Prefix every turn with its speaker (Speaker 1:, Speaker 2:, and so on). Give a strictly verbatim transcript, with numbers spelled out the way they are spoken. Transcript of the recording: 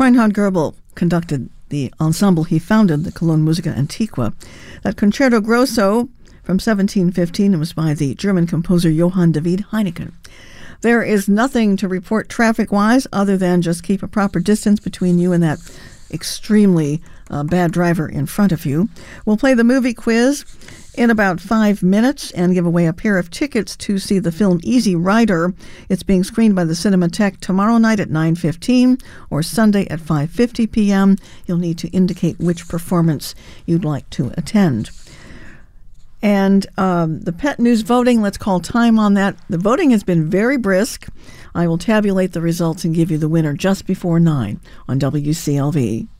Speaker 1: Reinhard Goebel conducted the ensemble he founded, the Cologne Musica Antiqua. That Concerto Grosso from seventeen fifteen was by the German composer Johann David Heineken. There is nothing to report traffic-wise other than just keep a proper distance between you and that extremely uh, bad driver in front of you. We'll play the movie quiz in about five minutes and give away a pair of tickets to see the film Easy Rider. It's being screened by the Cinematheque tomorrow night at nine fifteen or Sunday at five fifty p.m. You'll need to indicate which performance you'd like to attend. And um, the Pet News voting, let's call time on that. The voting has been very brisk. I will tabulate the results and give you the winner just before nine on W C L V.